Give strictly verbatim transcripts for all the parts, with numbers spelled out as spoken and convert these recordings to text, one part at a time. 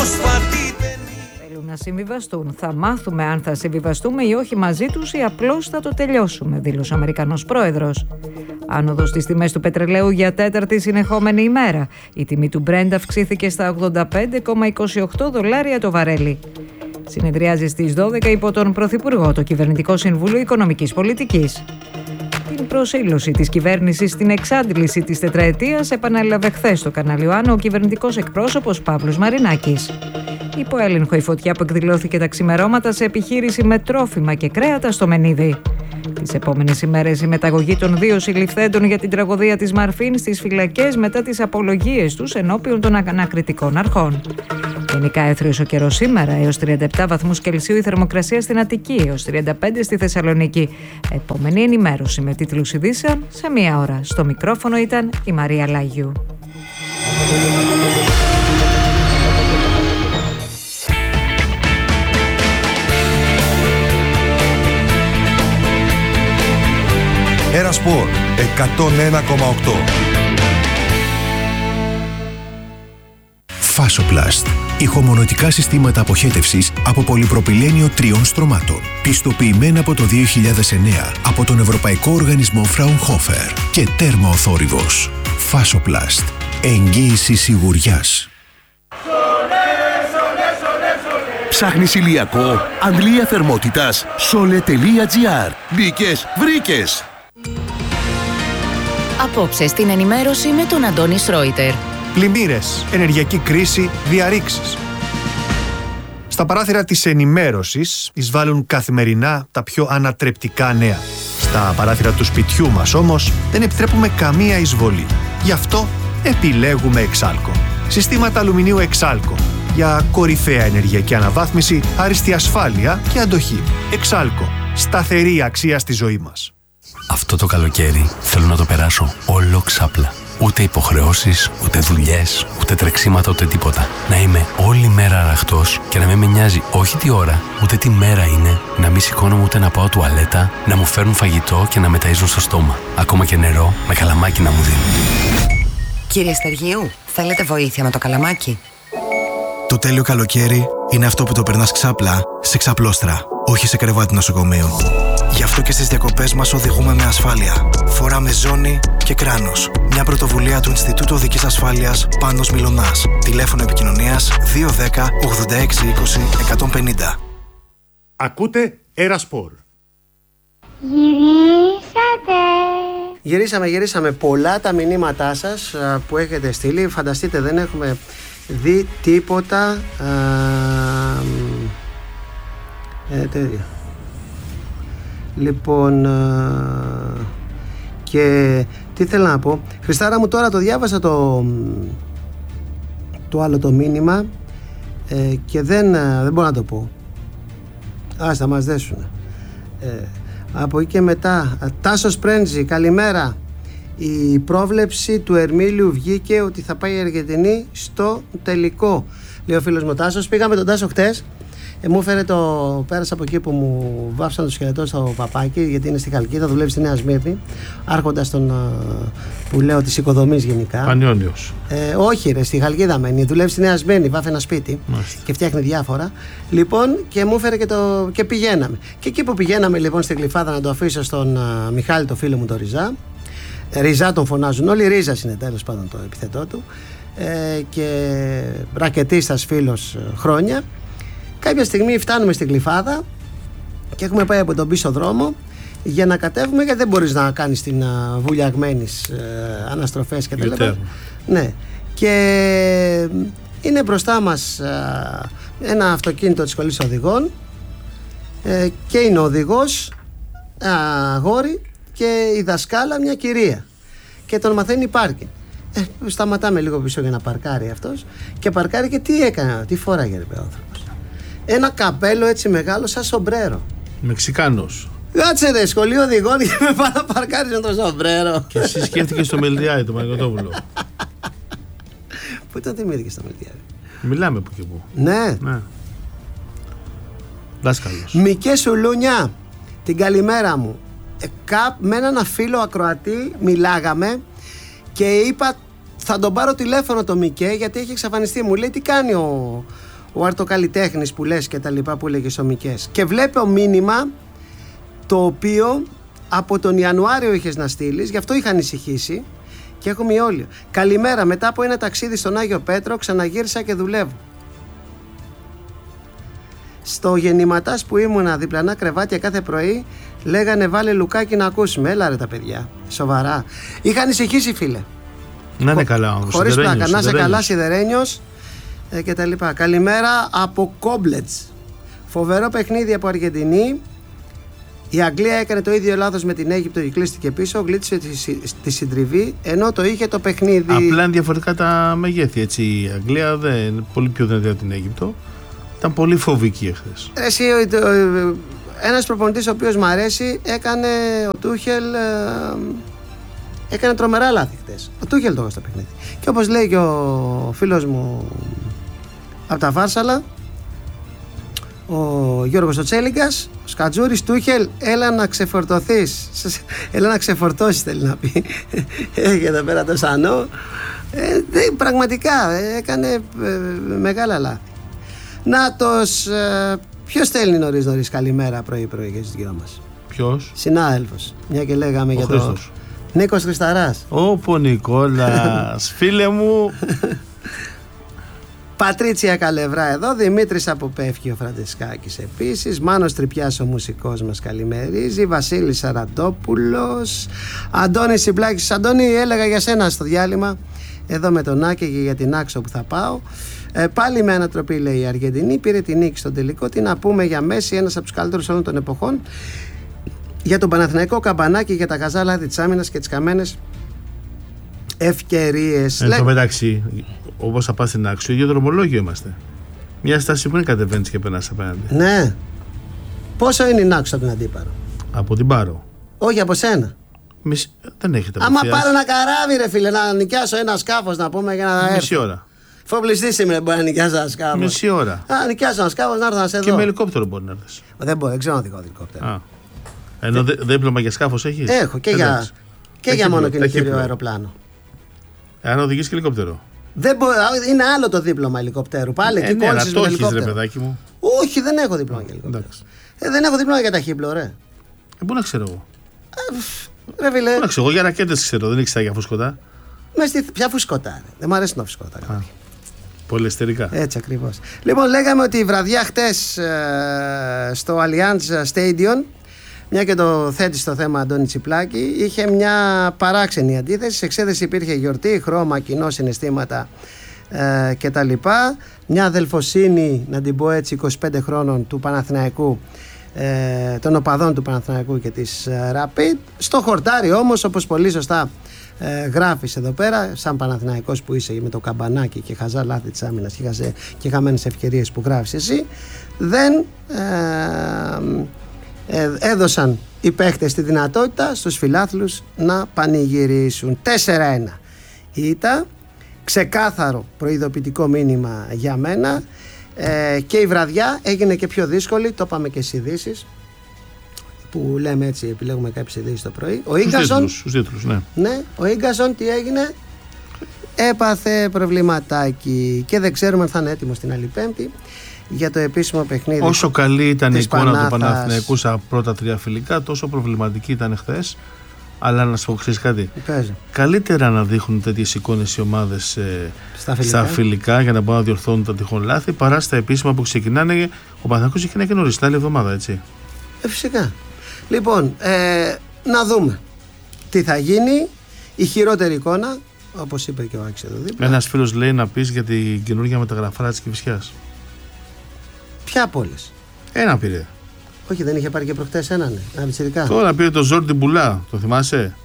πρόσφατη ταινία. Θέλουν να συμβιβαστούν. Θα μάθουμε αν θα συμβιβαστούμε ή όχι μαζί τους ή απλώς θα το τελειώσουμε, δήλωσε ο Αμερικανός πρόεδρος. Άνοδος στις τιμές του πετρελαίου για τέταρτη συνεχόμενη ημέρα. Η τιμή του Brent αυξήθηκε στα ογδόντα πέντε κόμμα είκοσι οκτώ δολάρια το βαρέλι. Συνεδριάζει στις δώδεκα υπό τον Πρωθυπουργό το Κυβερνητικό Συμβούλιο Οικονομικής Πολιτικής. Την προσήλωση της κυβέρνησης στην εξάντληση της τετραετίας επανέλαβε χθες στο κανάλι One ο κυβερνητικός εκπρόσωπος Παύλος Μαρινάκης. Υπό έλεγχο η φωτιά που εκδηλώθηκε τα ξημερώματα σε επιχείρηση με τρόφιμα και κρέατα στο Μενίδη. Τις επόμενες ημέρες η μεταγωγή των δύο συλληφθέντων για την τραγωδία της Μαρφίν στις φυλακές μετά τις απολογίες τους ενώπιον των ανακριτικών αρχών. Γενικά έθριος ο καιρός σήμερα, έως τριάντα επτά βαθμούς Κελσίου η θερμοκρασία στην Αττική, έως τριάντα πέντε στη Θεσσαλονίκη. Επόμενη ενημέρωση με τίτλους ειδήσεων σε μία ώρα. Στο μικρόφωνο ήταν η Μαρία Λάγιου. Ένα Σπορ εκατόν ένα κόμμα οκτώ. Φάσοπλαστ. Ηχομονωτικά συστήματα αποχέτευσης από πολυπροπυλένιο τριών στρωμάτων. Πιστοποιημένα από το δύο χιλιάδες εννέα από τον Ευρωπαϊκό Οργανισμό Fraunhofer και τέρμα ο θόρυβος. Φάσοπλαστ. Εγγύηση σιγουριάς. Ψάχνεις ηλιακό, αντλία θερμότητας, σόλε τελεία τζι άρ. Μπήκες, βρήκες! Απόψε στην ενημέρωση με τον Αντώνη Σρόιτερ. Πλημμύρες, ενεργειακή κρίση, διαρρήξεις. Στα παράθυρα της ενημέρωσης εισβάλλουν καθημερινά τα πιο ανατρεπτικά νέα. Στα παράθυρα του σπιτιού μας όμως δεν επιτρέπουμε καμία εισβολή. Γι' αυτό επιλέγουμε Εξάλκο. Συστήματα αλουμινίου Εξάλκο. Για κορυφαία ενεργειακή αναβάθμιση, άριστη ασφάλεια και αντοχή. Εξάλκο. Σταθερή αξία στη ζωή μας. Αυτό το καλοκαίρι θέλω να το περάσω όλο ξάπλα. Ούτε υποχρεώσεις, ούτε δουλειές, ούτε τρεξίματα, ούτε τίποτα. Να είμαι όλη μέρα αραχτός και να μην με νοιάζει όχι τι ώρα, ούτε τι μέρα είναι, να μην σηκώνομαι ούτε να πάω τουαλέτα, να μου φέρνουν φαγητό και να με ταΐζουν στο στόμα. Ακόμα και νερό με καλαμάκι να μου δίνουν. Κύριε Στεργίου, θέλετε βοήθεια με το καλαμάκι? Το τέλειο καλοκαίρι είναι αυτό που το περνάς ξάπλα σε ξαπλώστρα, όχι σε κρεβάτι νοσοκομείου. Γι' αυτό και στις διακοπές μας οδηγούμε με ασφάλεια. Φοράμε ζώνη και κράνος. Μια πρωτοβουλία του Ινστιτούτου Οδικής Ασφάλειας Πάνος Μιλωνάς. Τηλέφωνο επικοινωνίας δύο ένα μηδέν ογδόντα έξι είκοσι εκατόν πενήντα. Ακούτε Ένα Σπορ. Γυρίσατε. Γυρίσαμε, γυρίσαμε. Πολλά τα μηνύματά σας που έχετε στείλει. Φανταστείτε, δεν έχουμε δει τίποτα α, ε, τέτοιο. Λοιπόν, α, και τι θέλω να πω. Χριστάρα μου, τώρα το διάβασα το, το άλλο το μήνυμα ε, και δεν, δεν μπορώ να το πω. Άστα, μας δέσουν. Ε, από εκεί και μετά, Τάσος Πρέντζη, καλημέρα. Η πρόβλεψη του Ερμήλιου βγήκε ότι θα πάει η Αργεντινή στο τελικό, λέει ο φίλος μου Τάσος. Πήγαμε τον Τάσο χτες. Ε, μου έφερε το. Πέρασα από εκεί που μου βάψαν το σκελετό στο παπάκι, γιατί είναι στη Χαλκίδα, δουλεύει στη Νέα Σμύρνη. Άρχοντας τον. Που λέω τη οικοδομή γενικά. Πανιόνιος. Ε, όχι, ρε, στη Χαλκίδα μένει. Δουλεύει στη Νέα Σμύρνη, βάφει ένα σπίτι. Μάλιστα. Και φτιάχνει διάφορα. Λοιπόν, και μου έφερε και το. Και πηγαίναμε. Και εκεί που πηγαίναμε λοιπόν στην Γλυφάδα να το αφήσω στον uh, Μιχάλη, το φίλο μου, το Ριζά. Ριζά τον φωνάζουν όλοι, Ρίζας είναι τέλος πάντων το επιθετό του. Ε, και ρακετίστας φίλος χρόνια. Κάποια στιγμή φτάνουμε στην Γλυφάδα και έχουμε πάει από τον πίσω δρόμο για να κατέβουμε, γιατί δεν μπορείς να κάνεις την uh, βουλιαγμένης uh, αναστροφές και τα λοιπά. Ναι. Και είναι μπροστά μας uh, ένα αυτοκίνητο της σχολής οδηγών uh, και είναι ο οδηγός uh, αγόρι και η δασκάλα μια κυρία και τον μαθαίνει πάρκινγκ. Ε, σταματάμε λίγο πίσω για να παρκάρει αυτός και παρκάρει και τι έκανε, τι φόραγε ρε άνθρωπος? Ένα καπέλο έτσι μεγάλο σαν σομπρέρο. Μεξικάνος. Κάτσε ρε, σχολείο οδηγών και με πάει να παρκάρει με το σομπρέρο. Και εσύ σκέφτηκες στο Μελδιάρι, το Μαγκοτόπουλο. Πού ήταν θυμήθηκε στο Μελδιάρι? Μιλάμε που και που. Ναι, ναι. Δάσκαλος. Μικέ Σουλούνια, την καλημέρα μου. Ε, κάπ, με έναν φίλο ακροατή μιλάγαμε και είπα θα τον πάρω τηλέφωνο το Μικέ, γιατί έχει εξαφανιστεί. Μου λέει τι κάνει ο, ο αρτοκαλλιτέχνης που λες και τα λοιπά που έλεγες ο Μικές. Και βλέπω μήνυμα το οποίο από τον Ιανουάριο είχες να στείλεις, γι' αυτό είχα ανησυχήσει και έχω μειόλιο. Καλημέρα, μετά από ένα ταξίδι στον Άγιο Πέτρο ξαναγύρισα και δουλεύω. Στο γεννηματάς που ήμουνα διπλανά κρεβάτια κάθε πρωί λέγανε βάλε Λουκάκι να ακούσουμε. Έλα ρε τα παιδιά, σοβαρά. Είχα ανησυχήσει φίλε. Να είναι καλά όμως. Χωρίς πλάκα, να είσαι καλά σιδερένιος ε, και τα λοιπά. Καλημέρα από Κόμπλετς. Φοβερό παιχνίδι από Αργεντινή. Η Αγγλία έκανε το ίδιο λάθος με την Αίγυπτο και κλείστηκε πίσω. Γλίτσε τη, τη συντριβή ενώ το είχε το παιχνίδι. Απλά είναι διαφορετικά τα μεγέθη. Έτσι. Η Αγγλία δεν είναι πολύ πιο δυνατή από την Αίγυπτο. Ήταν πολύ φοβική εχθές. Εσύ, ένας προπονητής ο οποίος μου αρέσει έκανε ο Τούχελ. Ε, έκανε τρομερά λάθη χτες. Ο Τούχελ το είχε στο παιχνίδι. Και όπως λέει και ο φίλος μου από τα Φάρσαλα, ο Γιώργος ο Τσέλιγκας, ο Σκατζούρης, Τούχελ, έλα να ξεφορτωθείς. Έλα να ξεφορτώσεις θέλει να πει. Έχει εδώ πέρα το Σανό. Ε, πραγματικά έκανε ε, μεγάλα λάθη. Νάτος, ε, ποιος στέλνει νωρίς νωρίς καλημέρα πρωί πρωί για τους δυο μας? Ποιος? Συνάδελφος, μια και λέγαμε ο για Χρήστος. το Νίκος Χρισταράς. Όπο Νικόλας, φίλε μου. Πατρίτσια Καλευρά εδώ, Δημήτρης από Πεύκη ο Φραντεσκάκης επίσης, Μάνος Τρυπιάς ο μουσικός μας καλημερίζει, Βασίλης Σαραντόπουλος, Αντώνης Συμπλάκης. Αντώνη, έλεγα για σένα στο διάλειμμα εδώ με τον Άκη και για την Άξο που θα πάω. Ε, πάλι με ανατροπή λέει η Αργεντινή, πήρε την νίκη στον τελικό. Τι να πούμε για Μέση, ένας από τους καλύτερους όλων των εποχών. Για τον Παναθηναϊκό καμπανάκι, για τα καζά λάθη της άμυνας και τις καμένες ευκαιρίες. Εν Λέ... τω μεταξύ, όπως θα πας στην Άξο, ίδιο δρομολόγιο είμαστε. Μια στάση που είναι κατεβαίνεις και περνάς απέναντι. Ναι. Πόσο είναι η Άξο από την αντίπαρο? Από την Πάρο. Όχι από σένα. Μισή... Δεν έχετε Άμα απευθείας. πάρω ένα καράβι ρε φίλε, να νοικιάσω ένα σκάφος να πούμε για να έρθω. Μισή ώρα. Φομπλιστής είμαι, μπορεί να νοικιάσω ένα σκάφος. Μισή ώρα. Α, νοικιάσω ένα σκάφος να έρθω να σε δω. Και με ελικόπτερο μπορεί να έρθεις. Δεν μπορώ, δεν ξέρω να δικό ελικόπτερο. Α. Ενώ δε, δίπλωμα για σκάφος έχεις? Έχω και Εντάξει. για, και για μόνο κινητήριο αεροπλάνο. Αν οδηγείς και ελικόπτερο. Δεν μπο... Είναι άλλο το δίπλωμα ελικοπτέρου. Πάλι ε, εκεί ναι, κόλλησες με το το έχεις, ελικόπτερο. ρε παιδάκι μου. Όχι, δεν έχω δίπλωμα για ελικόπτερο. Ε, δεν έχω δίπλωμα για ταχύπλο, ρε. Ε, πού να ξέρω εγώ. Ρε φίλε. Πού να ξέρω εγώ, για ρακέτες ξέρω, δεν έχεις για φουσκωτά. Με στη... Ποια φουσκωτά, ρε. Δεν μου αρέσει να φουσκωτά. Πολυεστερικά. Έτσι ακριβώς. Λοιπόν, λέγαμε ότι η βραδιά χτες ε, στο Allianz Stadium, μια και το θέτει στο θέμα Αντώνη Τσιπλάκη, είχε μια παράξενη αντίθεση. Σε εξέδεση υπήρχε γιορτή, χρώμα, κοινό, συναισθήματα ε, κτλ. Μια αδελφοσύνη, να την πω έτσι, είκοσι πέντε χρόνων του Παναθηναϊκού, ε, των οπαδών του Παναθηναϊκού και της ε, Rapid. Στο χορτάρι όμως, όπως πολύ σωστά ε, γράφεις εδώ πέρα, σαν Παναθηναϊκός που είσαι με το καμπανάκι και χαζά λάθη της άμυνας και, χαζέ, και χαμένες ευκαιρίες που γράφεις εσύ, δεν ε, ε, έδωσαν οι παίχτες τη δυνατότητα στους φιλάθλους να πανηγυρίσουν. τέσσερα ένα ήττα, ξεκάθαρο προειδοποιητικό μήνυμα για μένα, ε, και η βραδιά έγινε και πιο δύσκολη. Το είπαμε και στις ειδήσεις που λέμε έτσι, επιλέγουμε κάποιες ειδήσεις το πρωί. Ο Ίγκασον, ναι. ναι, ο Ίγκασον τι έγινε? Έπαθε προβληματάκι και δεν ξέρουμε αν θα είναι έτοιμος την άλλη Πέμπτη για το επίσημο παιχνίδι. Όσο καλή ήταν η εικόνα Πανάθας του Παναθηναϊκού στα πρώτα τρία φιλικά, τόσο προβληματική ήταν χθες. Αλλά να σου πω, ξέρεις κάτι. Παίζει. Καλύτερα να δείχνουν τέτοιες εικόνες οι ομάδες ε, στα, φιλικά. στα φιλικά για να μπορούν να διορθώνουν τα τυχόν λάθη, παρά στα επίσημα που ξεκινάνε. Ο Παναθηναϊκός ξεκινάει και νωρίς, την άλλη εβδομάδα, έτσι. Ε, φυσικά. Λοιπόν, ε, να δούμε τι θα γίνει. Η χειρότερη εικόνα, όπως είπε και ο Άκης εδώ δίπλα. Ένας φίλος λέει να πεις για την καινούργια μεταγραφάρα της Κηφισιάς. Ποια από όλες? Ένα πήρε. Όχι, δεν είχε πάρει και προχτές έναν, ναι. Ένα πιτσιρικά. Τώρα πήρε το Ζόρντι Μπουλά, το θυμάσαι?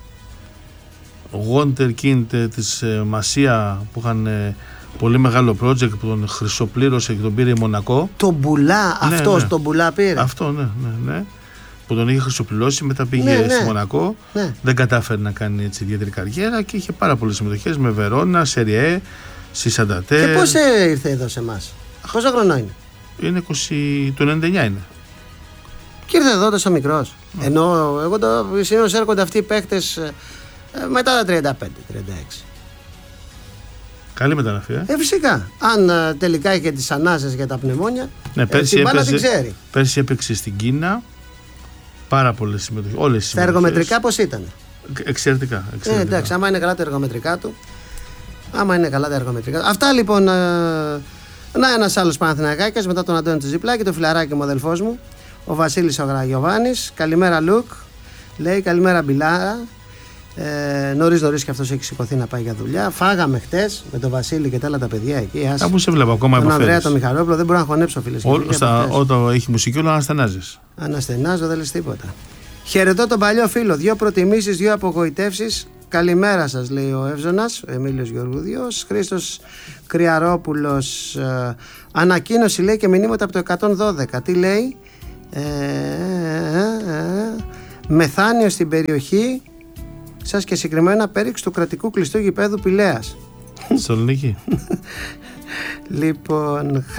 Ο Γόντερ Κίντ της ε, Μασία που είχαν ε, πολύ μεγάλο project που τον χρυσοπλήρωσε και τον πήρε η Μονακό. Το Μπουλά, ναι, αυτός ναι. το Μπουλά πήρε. Αυτό, ναι, ναι, ναι. Που τον είχε χρυσοπληρώσει, μετά πήγε ναι, ναι. στη Μονακό. Ναι. Δεν κατάφερε να κάνει έτσι ιδιαίτερη καριέρα και είχε πάρα πολλές συμμετοχές με Βερόνα, Σεριέ, Σισαντατέ. Και πώς ήρθε εδώ σε εμάς? Πόσο χρονό είναι? Είναι είκοσι, το ενενήντα εννιά είναι. Και ήρθε εδώ τόσο μικρός. Mm. Ενώ εγώ το συνήθως έρχονται αυτοί οι παίχτες ε, μετά τα τριάντα πέντε τριάντα έξι. Καλή μεταγραφή, ε. Ε, φυσικά. Αν ε, τελικά είχε τις ανάσες για τα πνευμόνια, ναι, ε, πέρσι, την μπάλα έπαιζε, την ξέρει. Πέρσι έπαιξε στην Κίνα. Πάρα πολλές συμμετοχές. Όλες τις τα εργομετρικά πώς ήταν? Εξαιρετικά. εξαιρετικά. Ε, εντάξει, άμα είναι καλά τα εργομετρικά του. Άμα είναι καλά τα εργομετρικά. Αυτά λοιπόν. Ε, να ένας άλλος Παναθηναϊκάκης μετά τον Αντώνη Τζιπλάκη, το φιλαράκι μου, αδελφός μου, ο Βασίλης ο Γραγιωβάνης. Καλημέρα Λουκ. Λέει καλημέρα Μπιλάρα. Ε, νωρίς νωρίς και αυτός έχει σηκωθεί να πάει για δουλειά. Φάγαμε χτες με τον Βασίλη και τα άλλα τα παιδιά εκεί. Κάπου σε βλέπω ακόμα. Τον Ανδρέα τον Μιχαλόπουλο δεν μπορώ να χωνέψω, φίλες και φίλοι. Όταν έχει μουσική, όλα αναστενάζεις. Αναστενάζω, δεν λες τίποτα. Χαιρετώ τον παλιό φίλο. Δύο προτιμήσεις, δύο απογοητεύσεις. Καλημέρα σας, λέει ο Εύζωνας, ο Εμίλιος Γεωργούδιος. Χρήστος Κρυαρόπουλος. Ε, ανακοίνωση λέει και μηνύματα από το εκατόν δώδεκα. Τι λέει? Ε, ε, ε, ε, μεθάνιο στην περιοχή σας και συγκεκριμένα πέριξ του κρατικού κλειστού γηπέδου Πηλαίας. Σαλονίκη. Λοιπόν.